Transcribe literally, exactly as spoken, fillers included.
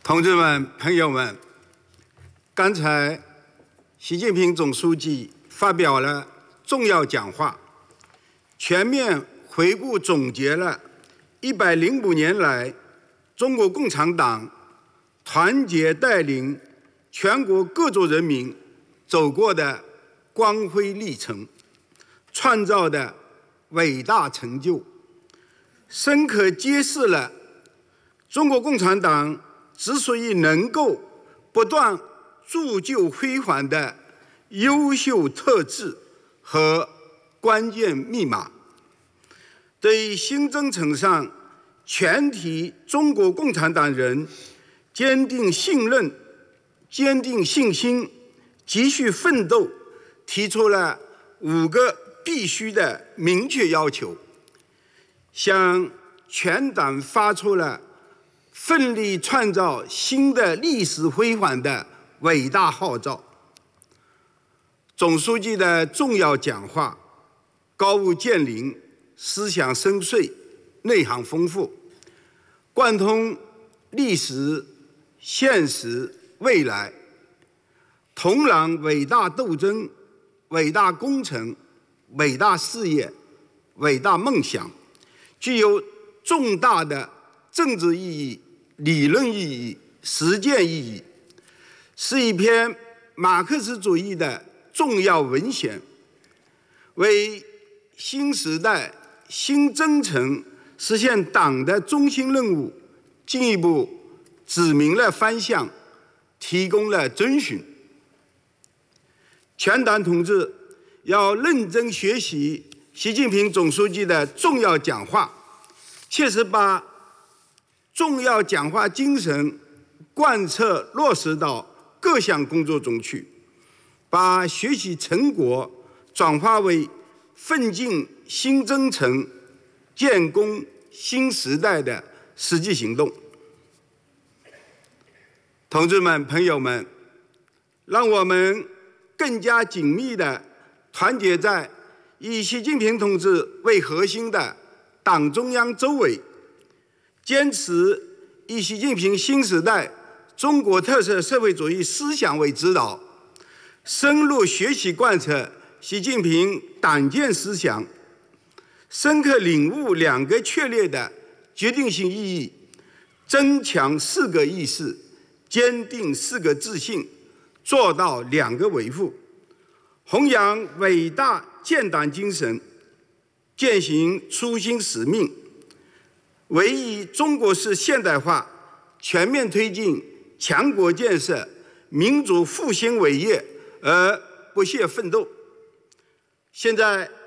同志们、朋友们，刚才习近平总书记发表了重要讲话，全面回顾总结了一百零五年来中国共产党团结带领全国各族人民走过的光辉历程，创造的伟大成就，深刻揭示了中国共产党之所以能够不断铸就辉煌的优秀特质和关键密码，对新征程上全体中国共产党人坚定信任、坚定信心、继续奋斗提出了五个必须的明确要求，向全党发出了奋力创造新的历史辉煌的伟大号召。总书记的重要讲话高屋建瓴，思想深邃，内涵丰富，贯通历史、现实、未来，统揽伟大斗争、伟大工程、伟大事业、伟大梦想，具有重大的政治意义、理论意义、实践意义，是一篇马克思主义的重要文献，为新时代新征程实现党的中心任务进一步指明了方向，提供了遵循。全党同志要认真学习习近平总书记的重要讲话，切实把重要讲话精神贯彻落实到各项工作中去，把学习成果转化为奋进新征程、建功新时代的实际行动。同志们、朋友们，让我们更加紧密地团结在以习近平同志为核心的党中央周围，坚持以习近平新时代中国特色社会主义思想为指导，深入学习贯彻习近平党建思想，深刻领悟两个确立的决定性意义，增强四个意识，坚定四个自信，做到两个维护，弘扬伟大建党精神，践行初心使命，为以中国式现代化全面推进强国建设、民主复兴伟业而不懈奋斗。现在